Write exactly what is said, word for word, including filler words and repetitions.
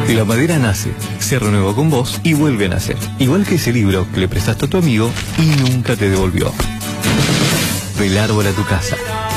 La madera nace, se renueva con vos y vuelve a nacer. Igual que ese libro que le prestaste a tu amigo y nunca te devolvió. Del árbol a tu casa.